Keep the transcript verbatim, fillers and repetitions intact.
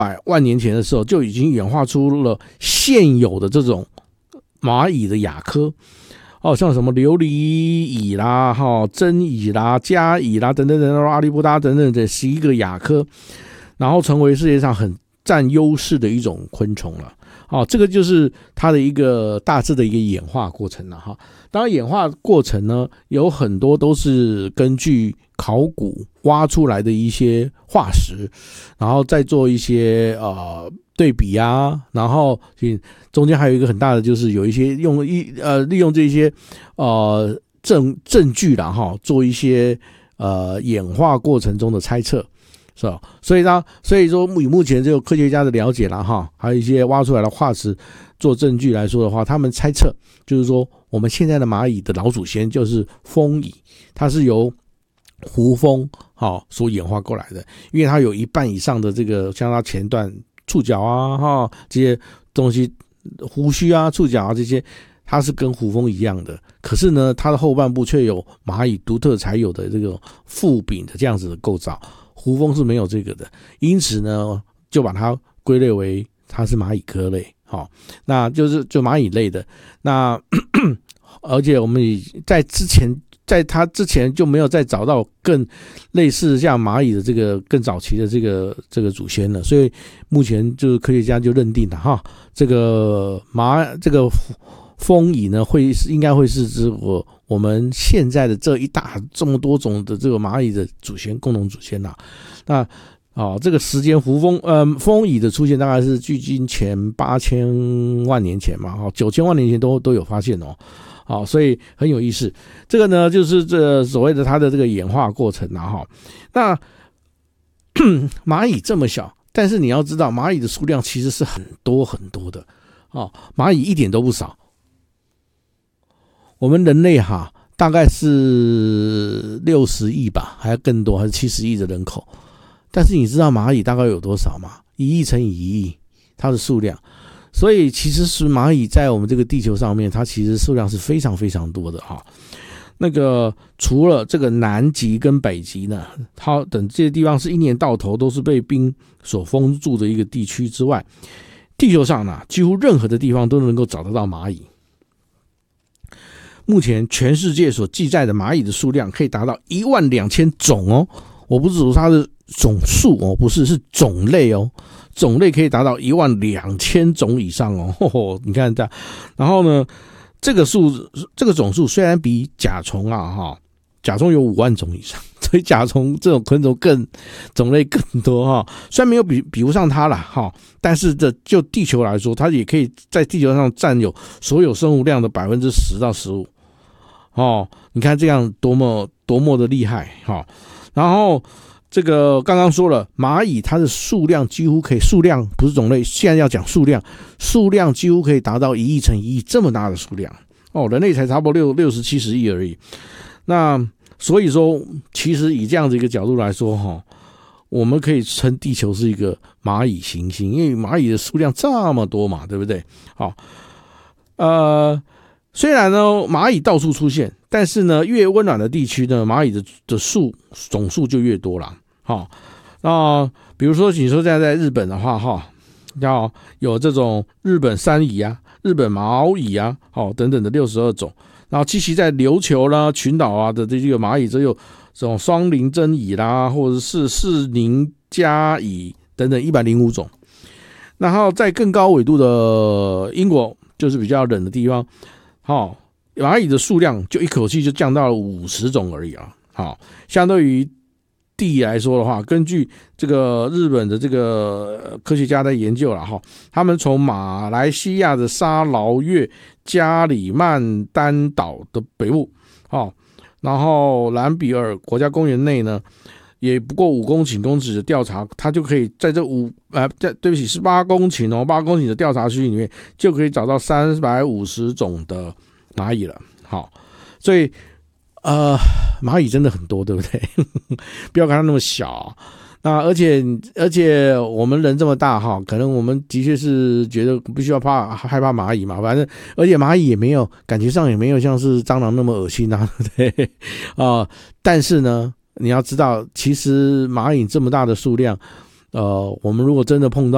百万年前的时候就已经演化出了现有的这种蚂蚁的亚科。哦，像什么琉璃蚁啦、哈真蚁啦、家蚁啦等等等等，阿里不达等等这十一个亚科，然后成为世界上很占优势的一种昆虫了。哦，这个就是它的一个大致的一个演化过程了哈。当然，演化过程呢，有很多都是根据考古挖出来的一些化石，然后再做一些呃对比啊，然后中间还有一个很大的就是有一些用一呃利用这些呃证证据啦哈，做一些呃演化过程中的猜测。是吧？所以呢，所以说以目前这个科学家的了解啦哈，还有一些挖出来的化石做证据来说的话，他们猜测就是说，我们现在的蚂蚁的老祖先就是蜂蚁，它是由胡蜂哈所演化过来的，因为它有一半以上的这个像它前段触角啊哈这些东西，胡须啊、触角啊这些，它是跟胡蜂一样的，可是呢，它的后半部却有蚂蚁独特才有的这个腹柄的这样子的构造。胡蜂是没有这个的，因此呢，就把它归类为它是蚂蚁科类，好、哦，那就是就蚂蚁类的。那咳咳而且我们在之前，在它之前就没有再找到更类似像蚂蚁的这个更早期的这个这个祖先了，所以目前就是科学家就认定了哈，这个蚂这个蜂蚁呢会应该会是这个我们现在的这一大这么多种的这个蚂蚁的祖先共同祖先呐、啊。那哦，这个时间胡蜂呃蜂蚁的出现大概是距今前八千万年前嘛，哦九千万年前都都有发现哦。好，所以很有意思。这个呢，就是这所谓的它的这个演化过程啊哈。那蚂蚁这么小，但是你要知道，蚂蚁的数量其实是很多很多的哦，蚂蚁一点都不少。我们人类哈大概是六十亿吧，还要更多，还是七十亿的人口。但是你知道蚂蚁大概有多少吗？一亿乘以一亿，它的数量。所以其实是蚂蚁在我们这个地球上面，它其实数量是非常非常多的哈。那个除了这个南极跟北极呢，它等这些地方是一年到头都是被冰所封住的一个地区之外，地球上呢几乎任何的地方都能够找得到蚂蚁。目前全世界所记载的蚂蚁的数量可以达到一万两千种哦，我不是说它的种数哦，不是，是种类哦，种类可以达到一万两千种以上哦，呵呵你看这样，然后呢，这个数这个种数虽然比甲虫啊哈，甲虫有五万种以上，所以甲虫这种昆虫更种类更多哈，虽然没有比比不上它啦哈，但是这就地球来说，它也可以在地球上占有所有生物量的百分之十到十五。哦，你看这样多么多么的厉害哈、哦！然后这个刚刚说了，蚂蚁它的数量几乎可以，数量不是种类，现在要讲数量，数量几乎可以达到一亿乘一亿这么大的数量哦，人类才差不多六六十七十亿而已。那所以说，其实以这样的一个角度来说哈、哦，我们可以称地球是一个蚂蚁行星，因为蚂蚁的数量这么多嘛，对不对？好、哦，呃。虽然呢蚂蚁到处出现，但是呢越温暖的地区呢蚂蚁的的数总数就越多啦。好、哦，那比如说你说现在在日本的话哈，要有这种日本山蚁啊、日本毛蚁啊，哦等等的六十二种，然后栖息在琉球啦、群岛啊的这个蚂蚁，则有这种双鳞针蚁啦，或者是四鳞家蚁等等一百零五种。然后在更高纬度的英国，就是比较冷的地方。好、哦，蚂蚁的数量就一口气就降到了五十种而已啊！好、哦，相对于地来说的话，根据这个日本的这个科学家的研究了哈，他们从马来西亚的沙劳越加里曼丹岛的北部，哦，然后兰比尔国家公园内呢，也不过五公顷公尺的调查，它就可以在这五呃，对不起是八公顷哦，八公顷的调查区里面就可以找到三百五十种的蚂蚁了。好，所以呃，蚂蚁真的很多，对不对？不要看它那么小。那而且而且我们人这么大哈，可能我们的确是觉得不需要怕害怕蚂蚁嘛，反正而且蚂蚁也没有感觉上也没有像是蟑螂那么恶心啊，对不对啊、呃？但是呢，你要知道，其实蚂蚁这么大的数量，呃，我们如果真的碰到